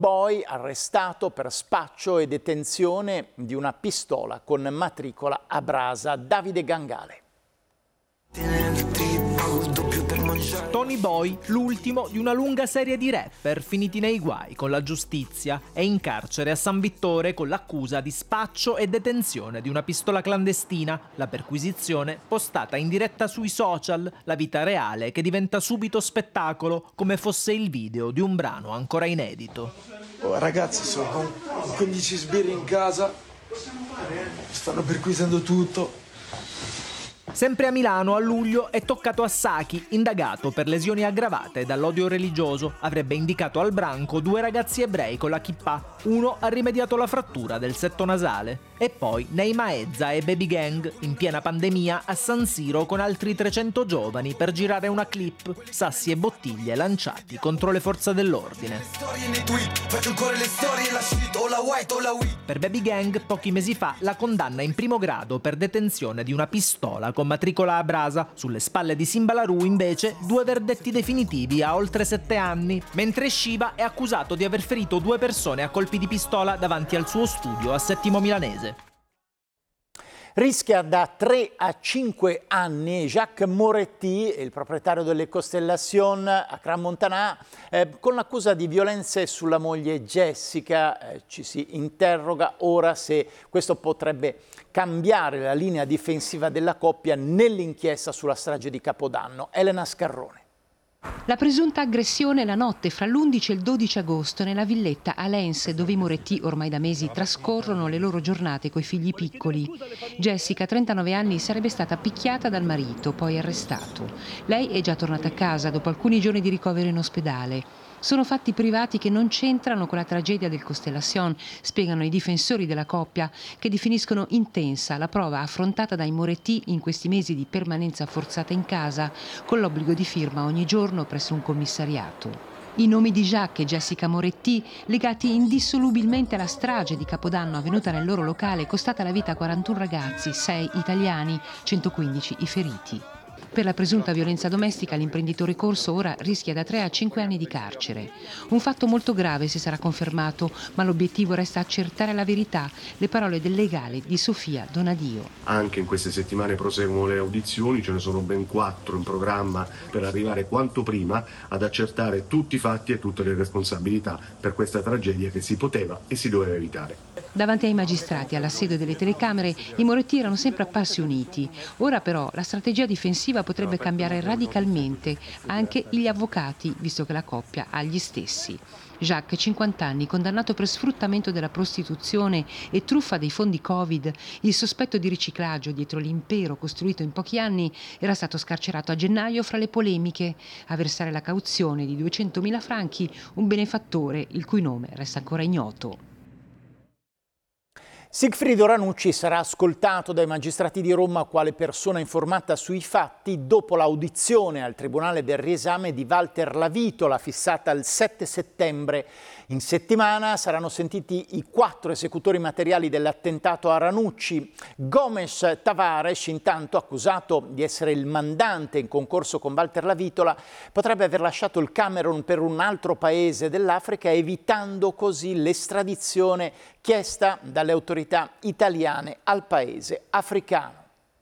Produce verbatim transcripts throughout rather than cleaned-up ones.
Boy arrestato per spaccio e detenzione di una pistola con matricola a brasa. Davide Gangale. Tony Boy, l'ultimo di una lunga serie di rapper finiti nei guai con la giustizia, è in carcere a San Vittore con l'accusa di spaccio e detenzione di una pistola clandestina, la perquisizione postata in diretta sui social, la vita reale che diventa subito spettacolo come fosse il video di un brano ancora inedito. Oh, ragazzi, sono con quindici sbirri in casa, stanno perquisendo tutto. Sempre a Milano, a luglio, è toccato a Sacchi, indagato per lesioni aggravate dall'odio religioso. Avrebbe indicato al branco due ragazzi ebrei con la kippah. Uno ha rimediato la frattura del setto nasale. E poi Neima Ezza e Baby Gang, in piena pandemia, a San Siro con altri trecento giovani per girare una clip. Sassi e bottiglie lanciati contro le forze dell'ordine. Per Baby Gang, pochi mesi fa, la condanna in primo grado per detenzione di una pistola con matricola a brasa. Sulle spalle di Simba Larù, invece, due verdetti definitivi a oltre sette anni, mentre Shiva è accusato di aver ferito due persone a colpi di pistola davanti al suo studio a Settimo Milanese. Rischia da tre a cinque anni Jacques Moretti, il proprietario delle Constellation a Crans-Montana, eh, con l'accusa di violenze sulla moglie Jessica. Eh, ci si interroga ora se questo potrebbe cambiare la linea difensiva della coppia nell'inchiesta sulla strage di Capodanno. Elena Scarrone. La presunta aggressione la notte fra l'undici e il dodici agosto nella villetta a Lens, dove i Moretti ormai da mesi trascorrono le loro giornate coi figli piccoli. Jessica, trentanove anni, sarebbe stata picchiata dal marito, poi arrestato. Lei è già tornata a casa dopo alcuni giorni di ricovero in ospedale. Sono fatti privati che non c'entrano con la tragedia del Constellation, spiegano i difensori della coppia, che definiscono intensa la prova affrontata dai Moretti in questi mesi di permanenza forzata in casa, con l'obbligo di firma ogni giorno presso un commissariato. I nomi di Jacques e Jessica Moretti, legati indissolubilmente alla strage di Capodanno avvenuta nel loro locale, costata la vita a quarantuno ragazzi, sei italiani, centoquindici i feriti. Per la presunta violenza domestica l'imprenditore corso ora rischia da tre a cinque anni di carcere. Un fatto molto grave se sarà confermato, ma l'obiettivo resta accertare la verità. Le parole del legale di Sofia Donadio. Anche in queste settimane proseguono le audizioni, ce ne sono ben quattro in programma per arrivare quanto prima ad accertare tutti i fatti e tutte le responsabilità per questa tragedia che si poteva e si doveva evitare. Davanti ai magistrati, alla sede delle telecamere, i Moretti erano sempre apparsi uniti. Ora però la strategia difensiva potrebbe cambiare radicalmente, anche gli avvocati, visto che la coppia ha gli stessi. Jacques, cinquanta anni, condannato per sfruttamento della prostituzione e truffa dei fondi Covid, il sospetto di riciclaggio dietro l'impero costruito in pochi anni, era stato scarcerato a gennaio fra le polemiche. A versare la cauzione di duecentomila franchi, un benefattore il cui nome resta ancora ignoto. Sigfrido Ranucci sarà ascoltato dai magistrati di Roma quale persona informata sui fatti dopo l'audizione al Tribunale del riesame di Walter Lavitola, fissata il sette settembre. In settimana saranno sentiti i quattro esecutori materiali dell'attentato a Ranucci. Gomes Tavares, intanto accusato di essere il mandante in concorso con Walter Lavitola, potrebbe aver lasciato il Camerun per un altro paese dell'Africa, evitando così l'estradizione chiesta dalle autorità italiane al paese africano.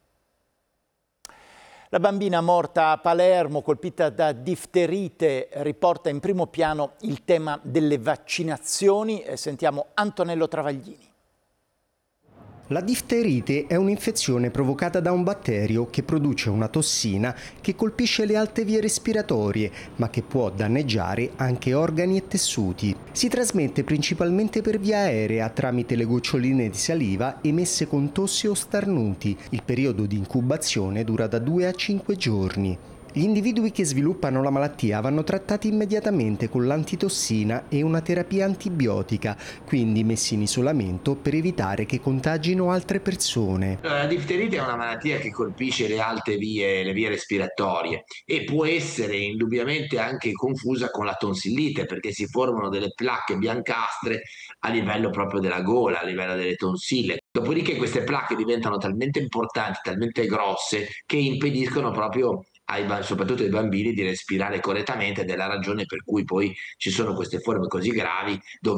La bambina morta a Palermo, colpita da difterite, riporta in primo piano il tema delle vaccinazioni. Sentiamo Antonello Travaglini. La difterite è un'infezione provocata da un batterio che produce una tossina che colpisce le alte vie respiratorie, ma che può danneggiare anche organi e tessuti. Si trasmette principalmente per via aerea tramite le goccioline di saliva emesse con tosse o starnuti. Il periodo di incubazione dura da due a cinque giorni. Gli individui che sviluppano la malattia vanno trattati immediatamente con l'antitossina e una terapia antibiotica, quindi messi in isolamento per evitare che contagino altre persone. La difterite è una malattia che colpisce le alte vie, le vie respiratorie, e può essere indubbiamente anche confusa con la tonsillite, perché si formano delle placche biancastre a livello proprio della gola, a livello delle tonsille. Dopodiché queste placche diventano talmente importanti, talmente grosse, che impediscono proprio ai, soprattutto ai bambini di respirare correttamente ed è la ragione per cui poi ci sono queste forme così gravi dove